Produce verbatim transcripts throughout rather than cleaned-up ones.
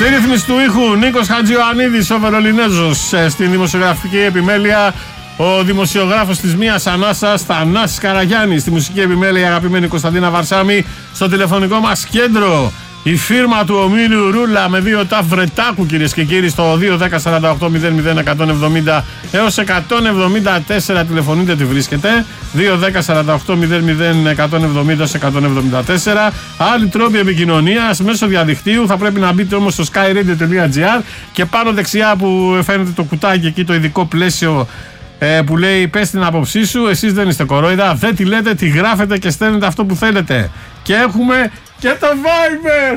Στη ρύθμιση του ήχου Νίκος Χατζιωαννίδης, ο Βερολινέζος. Στην δημοσιογραφική επιμέλεια ο δημοσιογράφος της Μίας Ανάσας Θανάσης Καραγιάννης. Στη μουσική επιμέλεια η αγαπημένη Κωνσταντίνα Βαρσάμι. Στο τηλεφωνικό μας κέντρο η φίρμα του ομίλου Ρούλα με δύο ταφ Βρετάκου, κυρίες και κύριοι, στο δύο δέκα σαράντα οκτώ μηδέν μηδέν εκατόν εβδομήντα έως εκατόν εβδομήντα τέσσερα. Τηλεφωνείτε, τη βρίσκετε. δύο δέκα σαράντα οκτώ μηδέν μηδέν εκατόν εβδομήντα έως εκατόν εβδομήντα τέσσερα. Άλλοι τρόποι επικοινωνίας μέσω διαδικτύου. Θα πρέπει να μπείτε όμως στο skyradio τελεία gr και πάνω δεξιά που φαίνεται το κουτάκι εκεί, το ειδικό πλαίσιο που λέει πες την άποψή σου. Εσείς δεν είστε κορόιδα, δεν τη λέτε, τη γράφετε και στέλνετε αυτό που θέλετε. Και έχουμε και το Viber.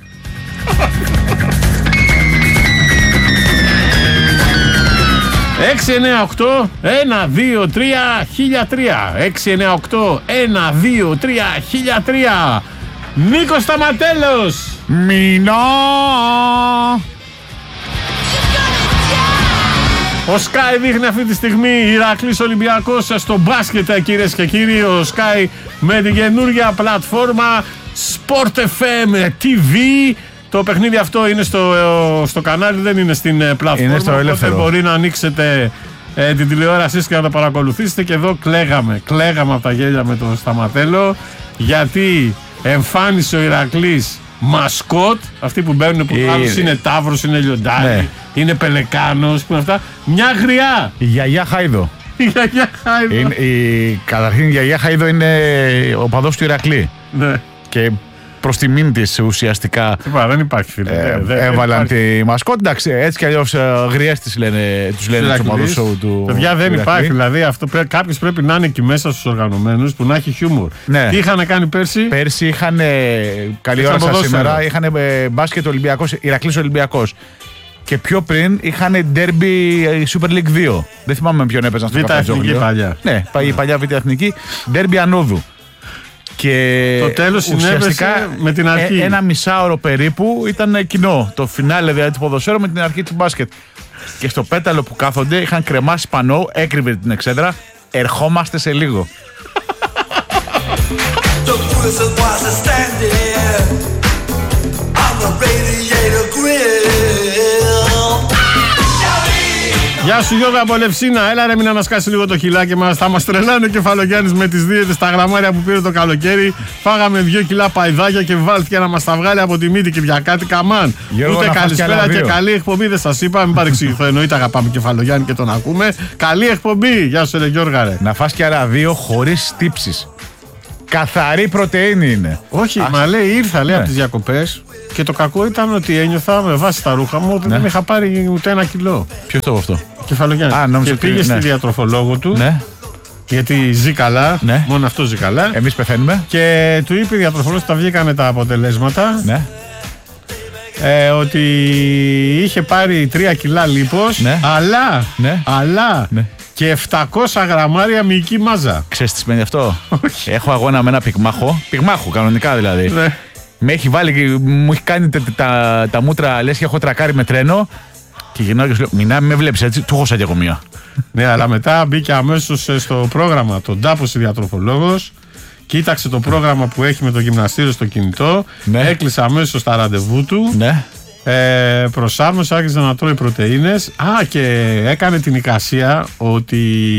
έξι εννιά οκτώ ένα δύο τρία χίλια τρία έξι εννιά οκτώ ένα δύο τρία χίλια τρία. Νίκος Σταματέλος. Μινά. Ο Sky δείχνει αυτή τη στιγμή Ηρακλής Ολυμπιακός στο μπάσκετ, κυρίες και κύριοι. Ο Sky με την καινούργια πλατφόρμα Sport εφ εμ τι βι. Το παιχνίδι αυτό είναι στο, στο κανάλι, δεν είναι στην πλατφόρμα. Είναι στο ελεύθερο. Οπότε μπορεί να ανοίξετε ε, την τηλεόρασή σας και να το παρακολουθήσετε. Και εδώ κλαίγαμε, κλαίγαμε από τα γέλια με τον Σταματέλο, γιατί εμφάνισε ο Ηρακλής μασκότ, αυτοί που μπαίνουν που άλλους είναι ταύρος, είναι λιοντάρι, ναι, είναι πελεκάνος, που είναι αυτά. Μια γριά. Η γιαγιά Χάιδο. Η γιαγιά Χάιδο. Είναι, η, καταρχήν η γιαγιά Χάιδο είναι ο παδός του Ηρακλή. Ναι. Και προς τιμήν της ουσιαστικά. Είπα, δεν υπάρχει, φίλε. Ε, δεν, έβαλαν δεν τη μασκότ. Εντάξει, έτσι κι αλλιώς γριές τις λένε, τους λένε τους οπαδούς του. Παιδιά, δεν υπάρχει. Δηλαδή, αυτό, κάποιος πρέπει να είναι εκεί μέσα στους οργανωμένους που να έχει χιούμορ. Ναι. Τι είχαν κάνει πέρσι. Πέρσι είχαν. Καλή ώρα σας σήμερα. Είχαν μπάσκετ Ολυμπιακός, Ηρακλής Ολυμπιακός. Και πιο πριν είχαν ντέρμπι Super League δύο. Δεν θυμάμαι με ποιον έπαιζαν στο Καφτατζόγλιο. παλιά. Ναι, η παλιά Β' Εθνική. Ντέρμπι Ανόδου. Και το τέλος συνέβησε με την αρχή. Ένα μισάωρο περίπου ήταν κοινό. Το φινάλε δηλαδή του ποδοσφαίρου με την αρχή του μπάσκετ. Και στο πέταλο που κάθονται είχαν κρεμάσει πανό, έκρυβε την εξέδρα. Ερχόμαστε σε λίγο. Γεια σου Γιώργο από Λευσίνα, έλα ρε μην ανασκάσει λίγο το χιλάκι μας. Θα μας τρελάνε ο Κεφαλογιάννης με τις δίαιτες, τα γραμμάρια που πήρε το καλοκαίρι. Φάγαμε δύο κιλά παϊδάκια και βάλθηκε να μας τα βγάλει από τη μύτη Κυριακάτη καμάν. Γιώργο, ούτε καλησπέρα και, και καλή εκπομπή, δεν σας είπα, μην παρεξηγηθώ, εννοείται αγαπάμε Κεφαλογιάννη και τον ακούμε. Καλή εκπομπή, γεια σου ρε Γιώργα ρε. Να φας και άλλα δύο χωρίς τύψεις. Καθαρή πρωτεΐνη είναι. Όχι, Ας... μα λέει ήρθα λέει, ναι, από τις διακοπές. Και το κακό ήταν ότι ένιωθα με βάση τα ρούχα μου ότι ναι, δεν είχα πάρει ούτε ένα κιλό. Ποιο το αυτό? Κεφαλογιάννη. Α, και πήγε ναι, στη διατροφολόγο του. Ναι. Γιατί ζει καλά. Ναι. Μόνο αυτό ζει καλά. Εμείς πεθαίνουμε. Και του είπε η διατροφολόγος, τα βγήκανε τα αποτελέσματα. Ναι. Ε, ότι είχε πάρει τρία κιλά λίπος. Ναι. Αλλά. Ναι. Αλλά. Ναι. Και επτακόσια γραμμάρια μυϊκή μάζα. Ξέρεις τι σημαίνει αυτό? Έχω αγώνα με ένα πυγμάχο. Πυγμάχο, κανονικά δηλαδή. Ναι. Με έχει βάλει και μου έχει κάνει τα, τα, τα μούτρα, λες και έχω τρακάρει με τρένο. Και γυρνάω και σου λέω: Μινά, με βλέπεις έτσι, του έχω σαν και εγώ μία. Ναι, αλλά μετά μπήκε αμέσως στο πρόγραμμα. Τον τάφωσε διατροφολόγος. Κοίταξε το πρόγραμμα που έχει με το γυμναστήριο στο κινητό. Ναι. Έκλεισε αμέσως τα ραντεβού του. Ναι. Ε, προσάρμοσε, άρχισε να τρώει πρωτεΐνες. Α, και έκανε την εικασία ότι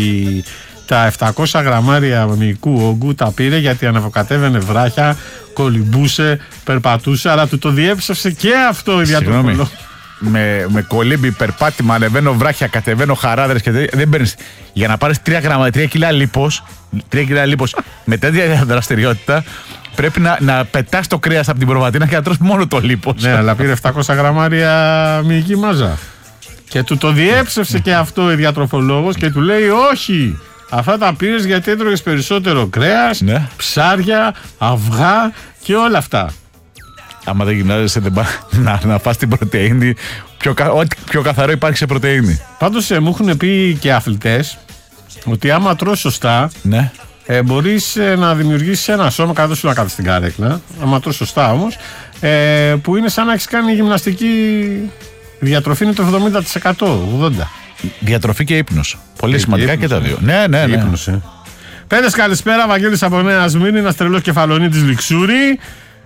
τα επτακόσια γραμμάρια μυϊκού όγκου τα πήρε γιατί ανεβοκατέβαινε βράχια, κολυμπούσε, περπατούσε, αλλά του το διέψευσε και αυτό η διατροφολόγος. Με, με κολύμπι, περπάτημα, ανεβαίνω βράχια, κατεβαίνω χαράδρες και τέτοια. Δεν παίρνεις. Για να πάρεις τρία γραμμάρια, τρία κιλά λίπος, τρία κιλά λίπος με τέτοια δραστηριότητα, πρέπει να, να πετάς το κρέας από την προβατίνα και να τρως μόνο το λίπος. Ναι, αλλά πήρε επτακόσια γραμμάρια μυϊκή μάζα. Και του το διέψευσε και αυτό η διατροφολόγος και του λέει όχι. Αυτά τα πήρες γιατί έτρωγες περισσότερο κρέας, ναι, ψάρια, αυγά και όλα αυτά. Άμα δεν γυμνάζεσαι να, να φας την πρωτεΐνη, πιο, ό,τι πιο καθαρό υπάρχει σε πρωτεΐνη. Πάντως ε, μου έχουν πει και αθλητές ότι άμα τρως σωστά, ναι, ε, μπορείς ε, να δημιουργήσεις ένα σώμα, κάτω σου να κάθεις στην καρέκλα, άμα τρως σωστά όμως, ε, που είναι σαν να έχεις κάνει γυμναστική διατροφή, είναι το εβδομήντα τοις εκατό, ογδόντα τοις εκατό. Διατροφή και ύπνος. Πολύ σημαντικά ύπνος, και τα δύο. Ναι, ναι, ναι. Ύπνος, ε. Πέδες, καλησπέρα, Βαγγέλης από Νέα Σμύρνη, ένας τρελός κεφαλονίτης Λιξούρη.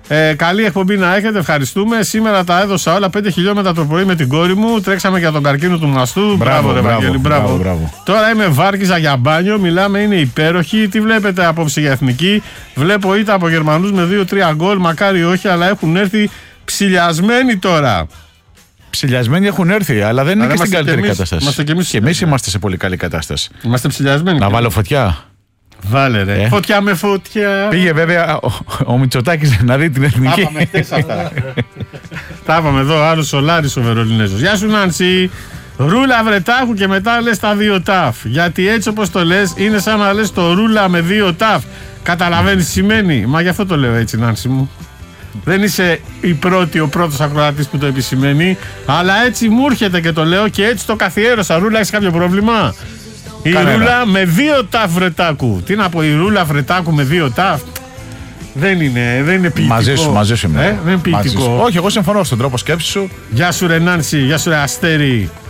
Ε, καλή εκπομπή να έχετε, ευχαριστούμε. Σήμερα τα έδωσα όλα πέντε χιλιόμετρα το πρωί με την κόρη μου. Τρέξαμε για τον καρκίνο του μαστού. Μπράβο, ρε Βαγγέλη, μπράβο. μπράβο. Τώρα είμαι βάρκιζα για μπάνιο. Μιλάμε, είναι υπέροχη. Τι βλέπετε απόψε για εθνική? Βλέπω ήττα από Γερμανούς με δύο τρία γκολ. Μακάρι όχι, αλλά έχουν έρθει ψηλιασμένοι τώρα. Ψηλιασμένοι έχουν έρθει, αλλά δεν είναι αλλά και στην καλύτερη εμείς, κατάσταση. Και εμείς, και εμείς είμαστε σε πολύ καλή κατάσταση. Είμαστε ψηλιασμένοι. Να βάλω φωτιά. Βάλε ρε. Ε. Φωτιά με φωτιά. Πήγε βέβαια ο, ο Μητσοτάκης να δει την εθνική. Τα είπαμε χτες αυτά. Τα είπαμε εδώ, άλλος Σολάρης ο Βερολινέζος. Γεια σου Νάνση. Ρούλα βρετάχου και μετά λες τα δύο ταφ. Γιατί έτσι όπως το λες είναι σαν να λες το ρούλα με δύο ταφ. Καταλαβαίνεις τι σημαίνει? Μα γι' αυτό το λέω έτσι, Νάνση μου. Δεν είσαι η πρώτη, ο πρώτος ακροατής που το επισημαίνει, αλλά έτσι μου έρχεται και το λέω και έτσι το καθιέρωσα. Ρούλα, έχεις κάποιο πρόβλημα? Η Κανένα. Ρούλα με δύο ταφ βρετάκου. Τι να πω, η ρούλα βρετάκου με δύο ταφ. Δεν είναι, δεν είναι ποιητικό. Μαζί σου, μαζί σου. Ε, δεν είναι ποιητικό. Όχι, εγώ συμφωνώ στον τρόπο σκέψης σου. Γεια σου ρε Νάνση, γεια σου ρε Αστέρι.